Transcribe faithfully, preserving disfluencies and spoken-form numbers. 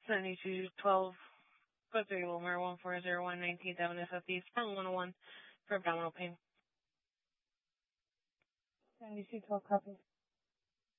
seventy-two twelve, code three, Wilmer, one four zero one, nineteenth Avenue Southeast, from one oh one for abdominal pain. seventy-two twelve, copy.